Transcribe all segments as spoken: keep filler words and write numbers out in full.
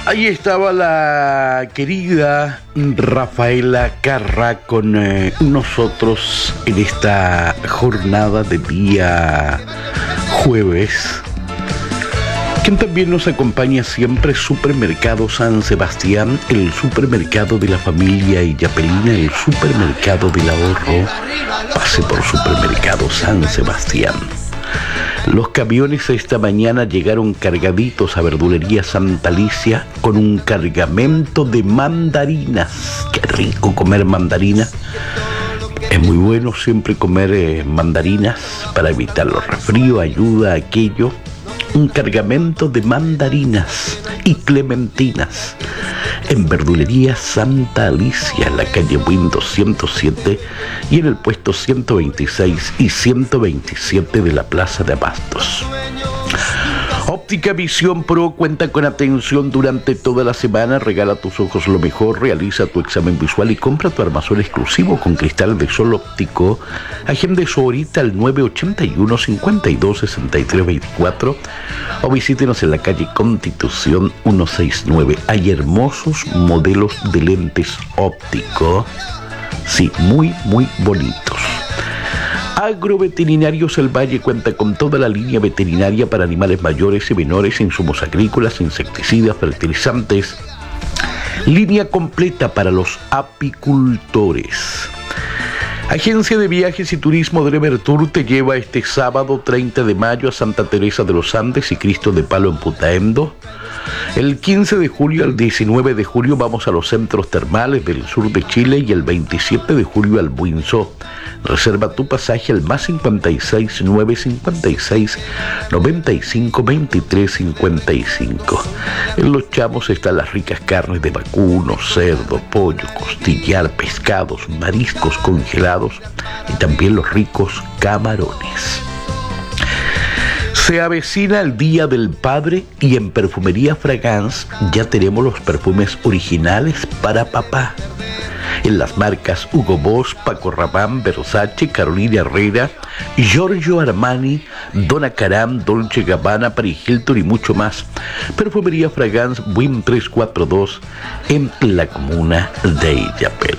Ahí estaba la querida Rafaela Carrà con eh, nosotros en esta jornada de día jueves. Quien también nos acompaña siempre, Supermercado San Sebastián, el supermercado de la familia Illapelina, el supermercado del ahorro. Pase por Supermercado San Sebastián. Los camiones esta mañana llegaron cargaditos a Verdulería Santa Alicia con un cargamento de mandarinas. Qué rico comer mandarina. Es muy bueno siempre comer eh, mandarinas para evitar los resfríos, ayuda a aquello. Un cargamento de mandarinas y clementinas en Verdulería Santa Alicia, en la calle Buin doscientos siete y en el puesto ciento veintiséis y ciento veintisiete de la Plaza de Abastos. Óptica Visión Pro cuenta con atención durante toda la semana. Regala a tus ojos lo mejor, realiza tu examen visual y compra tu armazón exclusivo con cristal de sol óptico. Agende su horita al nueve ochenta y uno, cincuenta y dos, sesenta y tres veinticuatro o visítenos en la calle Constitución ciento sesenta y nueve. Hay hermosos modelos de lentes ópticos, sí, muy muy bonitos. Agroveterinarios El Valle cuenta con toda la línea veterinaria para animales mayores y menores, insumos agrícolas, insecticidas, fertilizantes. Línea completa para los apicultores. Agencia de Viajes y Turismo Drever Tour te lleva este sábado treinta de mayo a Santa Teresa de los Andes y Cristo de Palo en Putaendo. El quince de julio al diecinueve de julio vamos a los centros termales del sur de Chile y el veintisiete de julio al Buinzó. Reserva tu pasaje al más cincuenta y seis, nueve cincuenta y seis, noventa y cinco, veintitrés cincuenta y cinco. En Los Chamos están las ricas carnes de vacuno, cerdo, pollo, costillar, pescados, mariscos congelados y también los ricos camarones. Se avecina el Día del Padre y en Perfumería Fragance ya tenemos los perfumes originales para papá. En las marcas Hugo Boss, Paco Rabanne, Versace, Carolina Herrera, Giorgio Armani, Donna Karan, Dolce Gabbana, Paris Hilton y mucho más. Perfumería Fragance, Buin trescientos cuarenta y dos en la comuna de Illapel.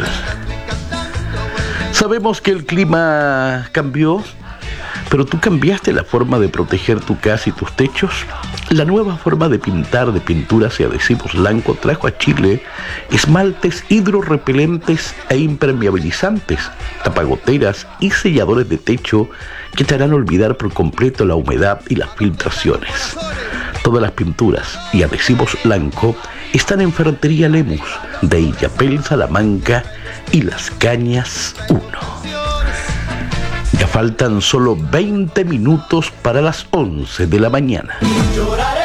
Sabemos que el clima cambió, pero tú cambiaste la forma de proteger tu casa y tus techos. La nueva forma de pintar de pinturas y adhesivos Blanco trajo a Chile esmaltes hidrorrepelentes e impermeabilizantes, tapagoteras y selladores de techo que te harán olvidar por completo la humedad y las filtraciones. Todas las pinturas y adhesivos Blanco están en Ferretería Lemus de Illapel, Salamanca y Las Cañas uno. Ya faltan solo veinte minutos para las once de la mañana.